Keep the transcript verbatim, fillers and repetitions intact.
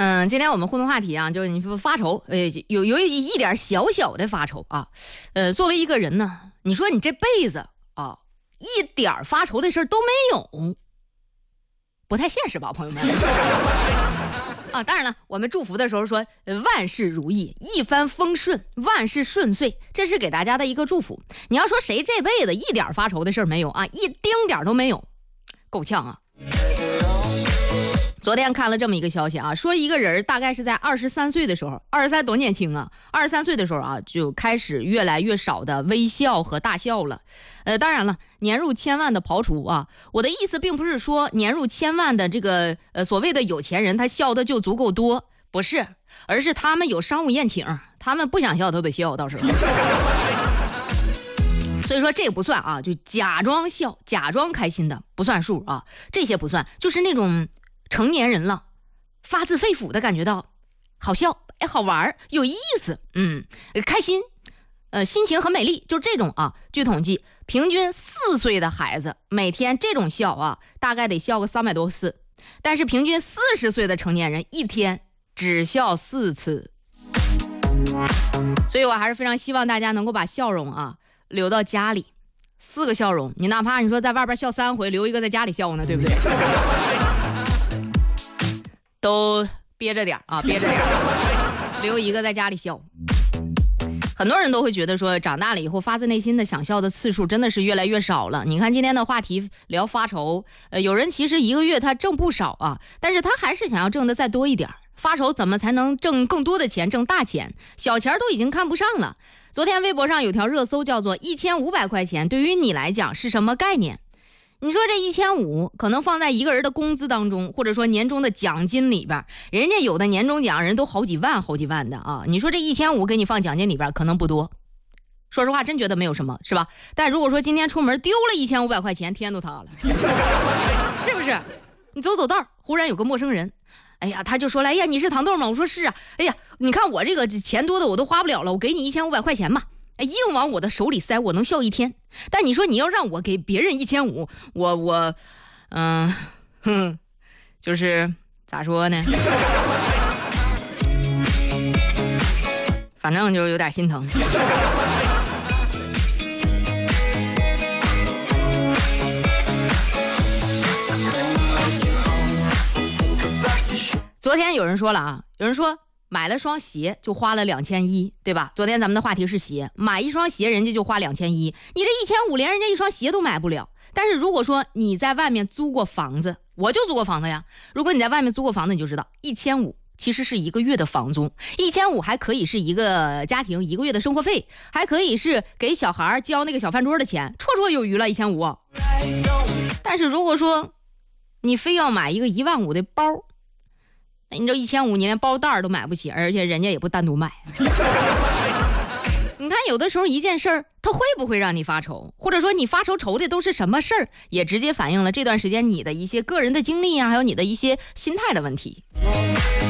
嗯，今天我们互动话题啊，就是你说发愁，呃，有有一一点小小的发愁啊，呃，作为一个人呢，你说你这辈子啊，一点发愁的事都没有，不太现实吧，朋友们？啊，当然了，我们祝福的时候说、呃、万事如意，一帆风顺，万事顺遂，这是给大家的一个祝福。你要说谁这辈子一点发愁的事没有啊，一丁点都没有，够呛啊。昨天看了这么一个消息啊，说一个人大概是在二十三岁的时候，二十三多年轻啊，二十三岁的时候啊，就开始越来越少的微笑和大笑了。呃，当然了，年入千万的刨除啊，我的意思并不是说年入千万的这个呃所谓的有钱人他笑的就足够多，不是，而是他们有商务宴请，他们不想笑都得笑，到时候。所以说这不算啊，就假装笑、假装开心的不算数啊，这些不算，就是那种。成年人了，发自肺腑的感觉到好笑，哎，好玩，有意思，嗯，开心，呃，心情很美丽，就这种啊。据统计，平均四岁的孩子每天这种笑啊，大概得笑个三百多次，但是平均四十岁的成年人一天只笑四次。所以我还是非常希望大家能够把笑容啊留到家里，四个笑容，你哪怕你说在外边笑三回，留一个在家里笑呢，对不对？都憋着点啊，憋着点，留一个在家里笑。很多人都会觉得说，长大了以后发自内心的想笑的次数真的是越来越少了。你看今天的话题聊发愁，呃，有人其实一个月他挣不少啊，但是他还是想要挣的再多一点。发愁怎么才能挣更多的钱，挣大钱？小钱都已经看不上了。昨天微博上有条热搜叫做一千五百块钱，对于你来讲是什么概念？你说这一千五可能放在一个人的工资当中，或者说年终的奖金里边，人家有的年终奖人都好几万好几万的啊。你说这一千五给你放奖金里边可能不多，说实话真觉得没有什么，是吧？但如果说今天出门丢了一千五百块钱，天都塌了，是不是？你走走道，忽然有个陌生人，哎呀，他就说了，哎呀，你是糖豆吗？我说是啊。哎呀，你看我这个钱多的我都花不了了，我给你一千五百块钱吧。硬往我的手里塞，我能笑一天。但你说你要让我给别人一千五，我我，嗯、呃，哼，就是咋说呢？反正就有点心疼。昨天有人说了啊，有人说。买了双鞋就花了两千一，对吧？昨天咱们的话题是鞋，买一双鞋人家就花两千一，你这一千五连人家一双鞋都买不了。但是如果说你在外面租过房子，我就租过房子呀。如果你在外面租过房子，你就知道一千五其实是一个月的房租，一千五还可以是一个家庭一个月的生活费，还可以是给小孩交那个小饭桌的钱，绰绰有余了一千五。但是如果说你非要买一个一万五的包，你这一千五，你连包袋都买不起，而且人家也不单独卖。你看，有的时候一件事儿，它会不会让你发愁，或者说你发愁愁的都是什么事儿，也直接反映了这段时间你的一些个人的经历啊，还有你的一些心态的问题。